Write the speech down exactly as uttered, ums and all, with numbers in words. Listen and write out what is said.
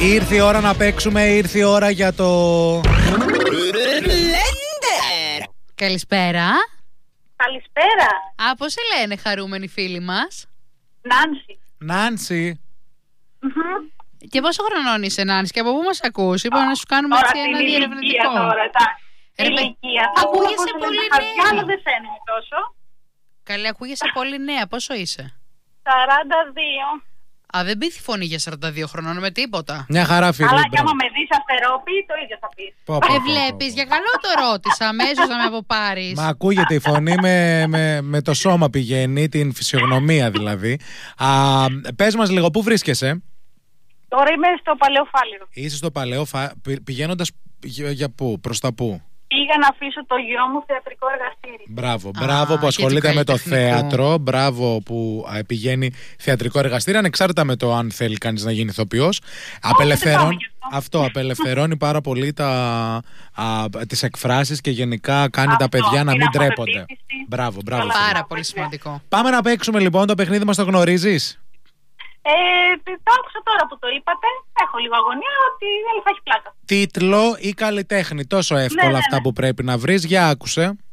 Ήρθε η ώρα να παίξουμε, ήρθε η ώρα για το... Καλησπέρα. Καλησπέρα. Α, πώς σε λένε χαρούμενοι φίλοι μας? Νάνση. Νάνση. Mm-hmm. Και πόσο χρονών είσαι, Νάνση, και από πού μας ακούς? Είπα να σου κάνουμε έτσι ένα διερευνητικό. Τώρα, η ηλικία. Ακούγεσαι πολύ νέα. Αλλά δεν φαίνεται τόσο. Καλή, ακούγεσαι πολύ νέα. Πόσο είσαι? σαράντα δύο. Α, δεν πείθει φωνή για σαράντα δύο χρονών με τίποτα. Μια χαρά, φίλε. Αλλά και άμα με δεις αστερόπι, το ίδιο θα πεις. Πω, πω, Ε, πω, βλέπεις, πω, για καλό το ρώτησα. Αμέσως να με αποπάρεις. Μα ακούγεται η φωνή με, με, με το σώμα πηγαίνει, την φυσιογνωμία δηλαδή. Α, πες μας λίγο, πού βρίσκεσαι? Τώρα είμαι στο Παλαιό Φάληρο. Είσαι στο Παλαιό Φα... πηγαίνοντας για, για πού, προς τα πού? Πήγα να αφήσω το γιο μου θεατρικό εργαστήρι. Μπράβο, Α, μπράβο που ασχολείται και με το καλλιτεχνικό. θέατρο. Μπράβο που α, πηγαίνει θεατρικό εργαστήριο, ανεξάρτητα με το αν θέλει κανείς να γίνει ηθοποιός. Απελευθερώνει, αυτό. αυτό απελευθερώνει πάρα πολύ τα, α, τις εκφράσεις και γενικά κάνει Αυτό, τα παιδιά να την μην τρέπονται. αυτοπεποίθηση. Μπράβο, μπράβο. Καλά. φίλε. Πάρα πολύ σημαντικό. Πάμε να παίξουμε λοιπόν, το παιχνίδι μας το γνωρίζεις? Ε, το άκουσα τώρα που το είπατε. Έχω λίγο αγωνία ότι δεν θα έχει πλάκα. Τίτλο ή καλλιτέχνη, τόσο εύκολα Ναι, ναι, αυτά ναι. που πρέπει να βρεις. Για άκουσε.